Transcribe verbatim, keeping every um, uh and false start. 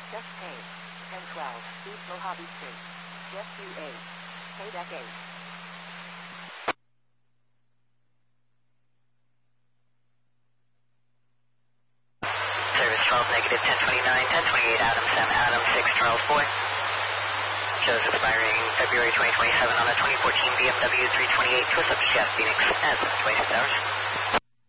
Just A. ten twelve, East Mojave Street. Just U A. K-Deck eight. Service twelve, negative ten twenty-nine, ten twenty-eight Adam, Sam Adam, six Charles four. Shows expiring February twenty twenty-seven on a twenty fourteen B M W three twenty-eight, twist up to Shaft Phoenix at twenty-six hours.